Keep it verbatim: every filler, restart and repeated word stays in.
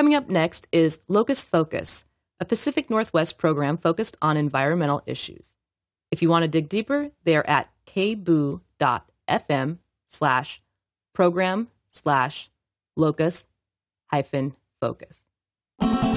Coming up next is Locust Focus, a Pacific Northwest program focused on environmental issues. If you want to dig deeper, they are at kboo.fm slash program slash locust hyphen focus.